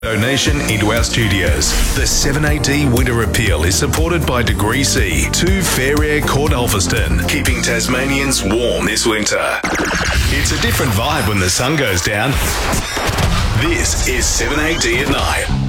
Donation into our studios. The 7AD Winter Appeal is supported by Degree C, 2 Fair Air Court Ulverston, keeping Tasmanians warm this winter. It's a different vibe when the sun goes down. This is 7AD at night.